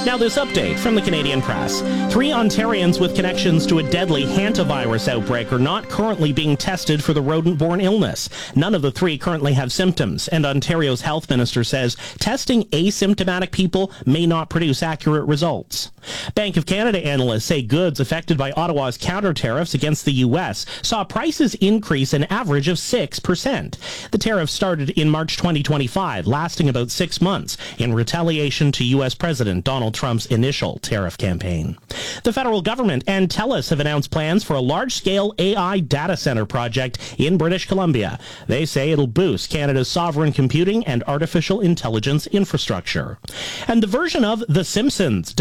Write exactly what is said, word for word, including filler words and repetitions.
Now this update from the Canadian Press. Three Ontarians with connections to a deadly hantavirus outbreak are not currently being tested for the rodent-borne illness. None of the three currently have symptoms, and Ontario's health minister says testing asymptomatic people may not produce accurate results. Bank of Canada analysts say goods affected by Ottawa's counter tariffs against the U S saw prices increase an average of six percent. The tariff started in March twenty twenty-five, lasting about six months, in retaliation to U S President Donald Trump's initial tariff campaign. The federal government and TELUS have announced plans for a large-scale A I data center project in British Columbia. They say it'll boost Canada's sovereign computing and artificial intelligence infrastructure. And the version of The Simpsons